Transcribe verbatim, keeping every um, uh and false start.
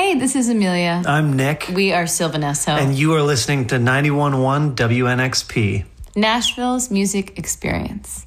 Hey, this is Amelia. I'm Nick. We are Sylvanesso. And you are listening to ninety-one point one W N X P. Nashville's music experience.